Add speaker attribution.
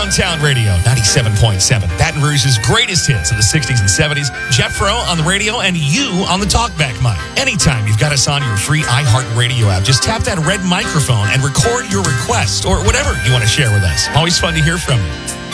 Speaker 1: Downtown Radio, 97.7. Baton Rouge's greatest hits of the 60s and 70s. Jeff Fro on the radio and you on the talkback mic. Anytime you've got us on your free iHeartRadio app, just tap that red microphone and record your request or whatever you want to share with us. Always fun to hear from you.